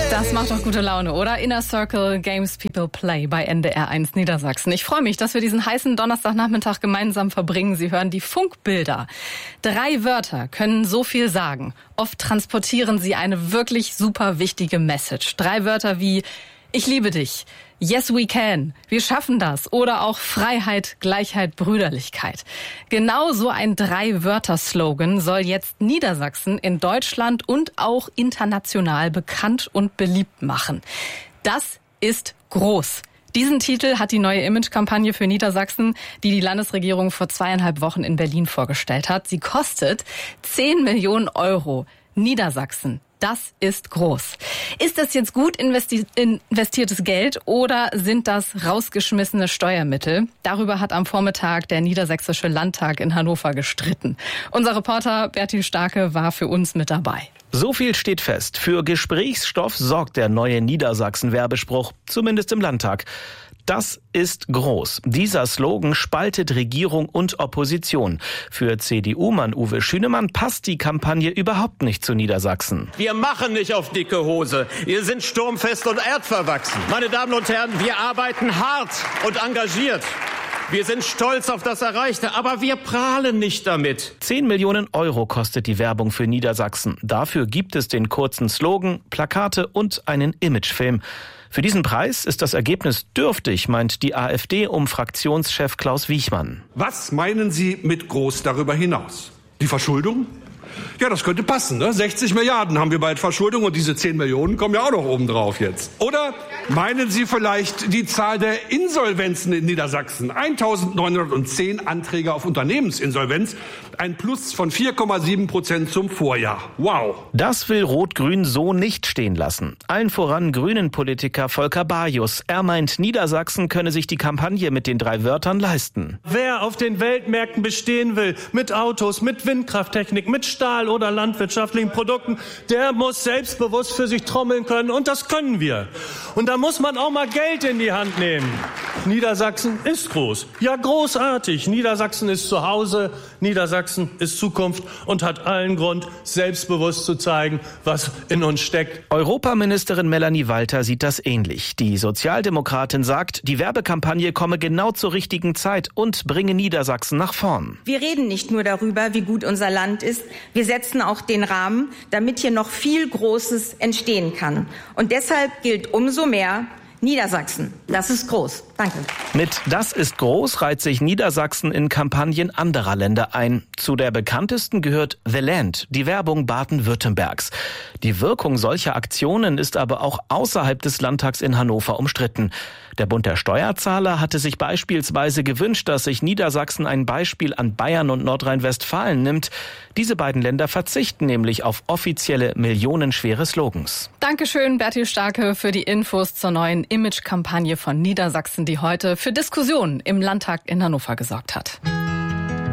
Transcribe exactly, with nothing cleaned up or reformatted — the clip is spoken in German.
Das macht doch gute Laune, oder? Inner Circle Games People Play bei N D R eins Niedersachsen. Ich freue mich, dass wir diesen heißen Donnerstagnachmittag gemeinsam verbringen. Sie hören die Funkbilder. Drei Wörter können so viel sagen. Oft transportieren sie eine wirklich super wichtige Message. Drei Wörter wie ich liebe dich, yes we can, wir schaffen das oder auch Freiheit, Gleichheit, Brüderlichkeit. Genau so ein Drei-Wörter-Slogan soll jetzt Niedersachsen in Deutschland und auch international bekannt und beliebt machen. Das ist groß. Diesen Titel hat die neue Image-Kampagne für Niedersachsen, die die Landesregierung vor zweieinhalb Wochen in Berlin vorgestellt hat. Sie kostet zehn Millionen Euro. Niedersachsen. Das ist groß. Ist das jetzt gut investi- investiertes Geld oder sind das rausgeschmissene Steuermittel? Darüber hat am Vormittag der Niedersächsische Landtag in Hannover gestritten. Unser Reporter Bertil Starke war für uns mit dabei. So viel steht fest. Für Gesprächsstoff sorgt der neue Niedersachsen-Werbespruch, zumindest im Landtag. Das ist groß. Dieser Slogan spaltet Regierung und Opposition. Für C D U-Mann Uwe Schünemann passt die Kampagne überhaupt nicht zu Niedersachsen. Wir machen nicht auf dicke Hose. Wir sind sturmfest und erdverwachsen. Meine Damen und Herren, wir arbeiten hart und engagiert. Wir sind stolz auf das Erreichte, aber wir prahlen nicht damit. zehn Millionen Euro kostet die Werbung für Niedersachsen. Dafür gibt es den kurzen Slogan, Plakate und einen Imagefilm. Für diesen Preis ist das Ergebnis dürftig, meint die AfD um Fraktionschef Klaus Wiechmann. Was meinen Sie mit groß darüber hinaus? Die Verschuldung? Ja, das könnte passen, ne? sechzig Milliarden haben wir bald Verschuldung und diese zehn Millionen kommen ja auch noch oben drauf jetzt. Oder meinen Sie vielleicht die Zahl der Insolvenzen in Niedersachsen? eintausendneunhundertzehn Anträge auf Unternehmensinsolvenz, ein Plus von vier Komma sieben Prozent zum Vorjahr. Wow. Das will Rot-Grün so nicht stehen lassen. Allen voran Grünen-Politiker Volker Bajus. Er meint, Niedersachsen könne sich die Kampagne mit den drei Wörtern leisten. Wer auf den Weltmärkten bestehen will, mit Autos, mit Windkrafttechnik, mit Stahl oder landwirtschaftlichen Produkten, der muss selbstbewusst für sich trommeln können und das können wir. Und da muss man auch mal Geld in die Hand nehmen. Niedersachsen ist groß. Ja, großartig. Niedersachsen ist zu Hause. Niedersachsen ist Zukunft und hat allen Grund, selbstbewusst zu zeigen, was in uns steckt. Europaministerin Melanie Walter sieht das ähnlich. Die Sozialdemokratin sagt, die Werbekampagne komme genau zur richtigen Zeit und bringe Niedersachsen nach vorn. Wir reden nicht nur darüber, wie gut unser Land ist. Wir setzen auch den Rahmen, damit hier noch viel Großes entstehen kann. Und deshalb gilt umso mehr, Niedersachsen, das ist groß. Danke. Mit Das ist groß reiht sich Niedersachsen in Kampagnen anderer Länder ein. Zu der bekanntesten gehört The Land, die Werbung Baden-Württembergs. Die Wirkung solcher Aktionen ist aber auch außerhalb des Landtags in Hannover umstritten. Der Bund der Steuerzahler hatte sich beispielsweise gewünscht, dass sich Niedersachsen ein Beispiel an Bayern und Nordrhein-Westfalen nimmt. Diese beiden Länder verzichten nämlich auf offizielle millionenschwere Slogans. Dankeschön, Bertil Starke, für die Infos zur neuen Image-Kampagne von Niedersachsen, die heute für Diskussionen im Landtag in Hannover gesorgt hat.